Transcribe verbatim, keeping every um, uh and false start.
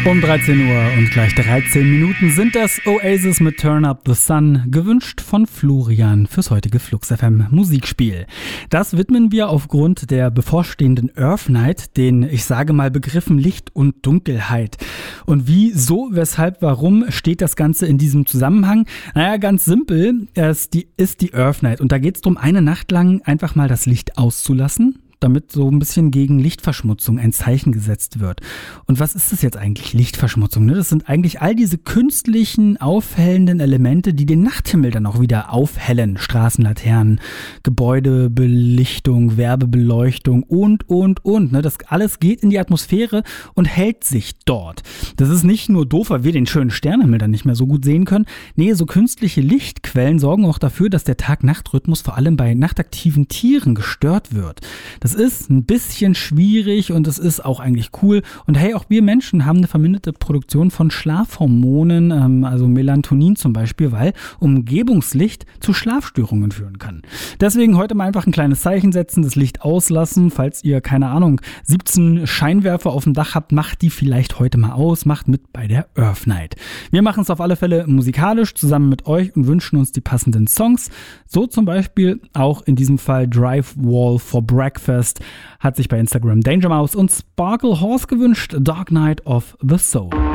Um dreizehn Uhr und gleich dreizehn Minuten sind das Oasis mit Turn Up the Sun, gewünscht von Florian fürs heutige Flux F M Musikspiel. Das widmen wir aufgrund der bevorstehenden Earth Night den, ich sage mal, Begriffen Licht und Dunkelheit. Und wie, so, weshalb, warum steht das Ganze in diesem Zusammenhang? Naja, ganz simpel, es die, ist die Earth Night und da geht es darum, eine Nacht lang einfach mal das Licht auszulassen, damit so ein bisschen gegen Lichtverschmutzung ein Zeichen gesetzt wird. Und was ist das jetzt eigentlich, Lichtverschmutzung? Ne? Das sind eigentlich all diese künstlichen, aufhellenden Elemente, die den Nachthimmel dann auch wieder aufhellen. Straßenlaternen, Gebäudebelichtung, Werbebeleuchtung und, und, und. Ne? Das alles geht in die Atmosphäre und hält sich dort. Das ist nicht nur doof, weil wir den schönen Sternenhimmel dann nicht mehr so gut sehen können. Nee, so künstliche Lichtquellen sorgen auch dafür, dass der Tag-Nacht-Rhythmus vor allem bei nachtaktiven Tieren gestört wird. Das ist ein bisschen schwierig und es ist auch eigentlich cool. Und hey, auch wir Menschen haben eine verminderte Produktion von Schlafhormonen, ähm, also Melatonin zum Beispiel, weil Umgebungslicht zu Schlafstörungen führen kann. Deswegen heute mal einfach ein kleines Zeichen setzen, das Licht auslassen. Falls ihr, keine Ahnung, siebzehn Scheinwerfer auf dem Dach habt, macht die vielleicht heute mal aus, macht mit bei der Earth Night. Wir machen es auf alle Fälle musikalisch zusammen mit euch und wünschen uns die passenden Songs. So zum Beispiel auch in diesem Fall Drive Wall for Breakfast hat sich bei Instagram Danger Mouse und Sparkle Horse gewünscht, Dark Night of the Soul.